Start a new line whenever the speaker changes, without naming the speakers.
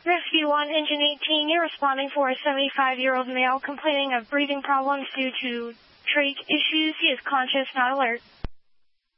Rescue 1, Engine 18, you're responding for a 75-year-old male complaining of breathing problems due to trach issues. He is conscious, not alert.